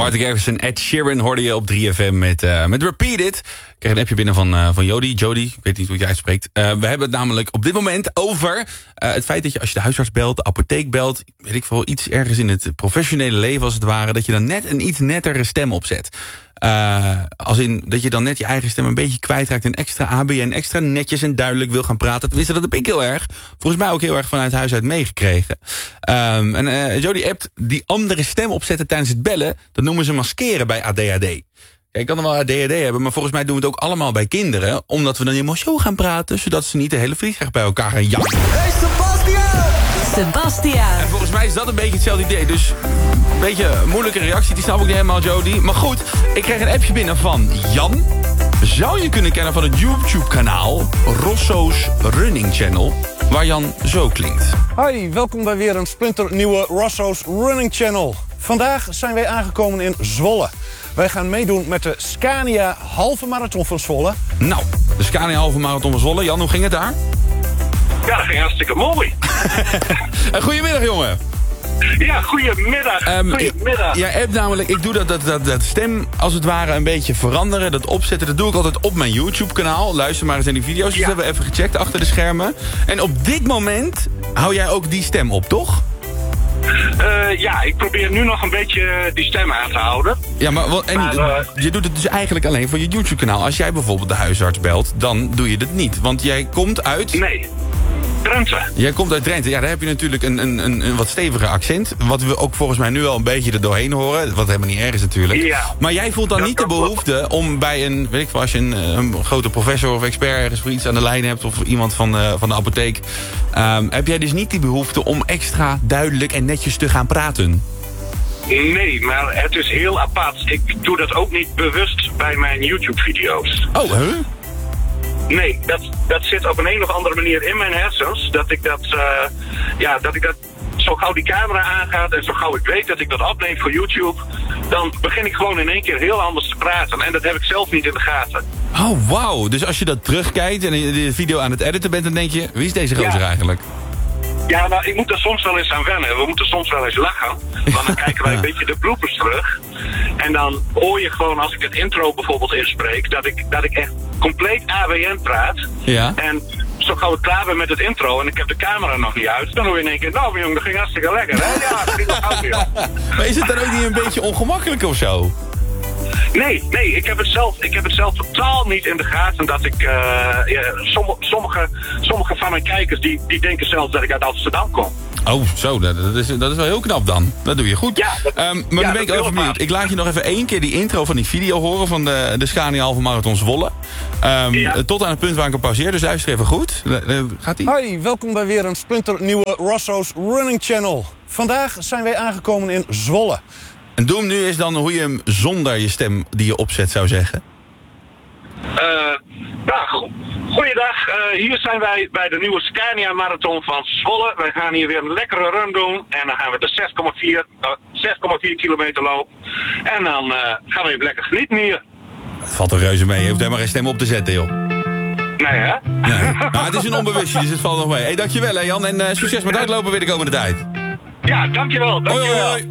Martin Garrix en Ed Sheeran hoorde je op 3FM met Repeat It. Ik kreeg een appje binnen van Jody, ik weet niet hoe je uitspreekt. We hebben het namelijk op dit moment over het feit dat je als je de huisarts belt, de apotheek belt, weet ik veel, iets ergens in het professionele leven als het ware, dat je dan net een iets nettere stem opzet. Als in dat je dan net je eigen stem een beetje kwijtraakt en extra ABN, extra netjes en duidelijk wil gaan praten. Tenminste, dat heb ik heel erg. Volgens mij ook heel erg vanuit huis uit meegekregen. Jody appt die andere stem opzetten tijdens het bellen. Dat noemen ze maskeren bij ADHD. Kijk, ik kan er wel ADHD hebben, maar volgens mij doen we het ook allemaal bij kinderen. Omdat we dan helemaal zo gaan praten, zodat ze niet de hele vliegtuig bij elkaar gaan janken. Hey Sebastian! En volgens mij is dat een beetje hetzelfde idee. Dus een beetje een moeilijke reactie, die snap ik niet helemaal, Jody. Maar goed, ik kreeg een appje binnen van Jan. Zou je kunnen kennen van het YouTube-kanaal Rosso's Running Channel, waar Jan zo klinkt. Hoi, welkom bij weer een splinternieuwe Rosso's Running Channel. Vandaag zijn wij aangekomen in Zwolle. Wij gaan meedoen met de Scania halve marathon van Zwolle. Nou, de Scania halve marathon van Zwolle. Jan, hoe ging het daar? Ja, dat ging hartstikke mooi. Goedemiddag, jongen. Ja, goedemiddag. Goedemiddag. Ja, app namelijk, ik doe dat stem als het ware een beetje veranderen. Dat opzetten, dat doe ik altijd op mijn YouTube-kanaal. Luister maar eens naar die video's. Dus dat hebben we even gecheckt achter de schermen. En op dit moment hou jij ook die stem op, toch? Ja, ik probeer nu nog een beetje die stem aan te houden. Ja, maar je doet het dus eigenlijk alleen voor je YouTube-kanaal. Als jij bijvoorbeeld de huisarts belt, dan doe je dit niet. Want jij komt uit... Nee, Drenthe. Jij komt uit Drenthe. Ja, daar heb je natuurlijk een wat steviger accent. Wat we ook volgens mij nu al een beetje er doorheen horen. Wat helemaal niet erg is natuurlijk. Ja. Maar jij voelt dan niet de behoefte om bij een... Weet ik veel, als je een grote professor of expert ergens voor iets aan de lijn hebt, of iemand van de apotheek. Heb jij dus niet die behoefte om extra duidelijk en netjes te gaan praten? Nee, maar het is heel apart. Ik doe dat ook niet bewust bij mijn YouTube-video's. Oh, hè? Nee, dat zit op een of andere manier in mijn hersens. Dat ik dat zo gauw die camera aangaat en zo gauw ik weet dat ik dat opneem voor YouTube, dan begin ik gewoon in één keer heel anders te praten. En dat heb ik zelf niet in de gaten. Oh, wauw. Dus als je dat terugkijkt en de video aan het editen bent, dan denk je, wie is deze gozer eigenlijk? Ja, nou, ik moet er soms wel eens aan wennen. We moeten soms wel eens lachen. Want dan kijken wij een beetje de bloopers terug. En dan hoor je gewoon, als ik het intro bijvoorbeeld inspreek, dat ik echt compleet ABN praat. Ja. En zo gauw ik klaar ben met het intro en ik heb de camera nog niet uit, dan hoor je in één keer, nou jongen, dat ging hartstikke lekker, hè? Ja, dat ging nog goed, joh. Maar is het dan ook niet een beetje ongemakkelijk of zo? Nee, ik heb het zelf totaal niet in de gaten dat ik... sommige van mijn kijkers die denken zelfs dat ik uit Amsterdam kom. Oh, zo, dat is wel heel knap dan. Dat doe je goed. Ja, maar dan ben ik even benieuwd. Ik laat je nog even 1 keer die intro van die video horen van de Scania halve marathon Zwolle. Tot aan het punt waar ik hem pauzeer, dus luister even goed. Gaat-ie? Hoi, welkom bij weer een splinternieuwe Rosso's Running Channel. Vandaag zijn wij aangekomen in Zwolle. En doe hem nu eens dan hoe je hem zonder je stem die je opzet zou zeggen. Goeiedag, hier zijn wij bij de nieuwe Scania Marathon van Zwolle. Wij gaan hier weer een lekkere run doen en dan gaan we de 6,4 kilometer lopen. En dan gaan we even lekker genieten hier. Het valt er reuze mee, je hoeft helemaal geen stem op te zetten, joh. Nee, hè? Nee. Nou, het is een onbewustje, dus het valt nog mee. Hey, dankjewel hè Jan en succes met uitlopen weer de komende tijd. Ja, dankjewel. Hoi, hoi, hoi.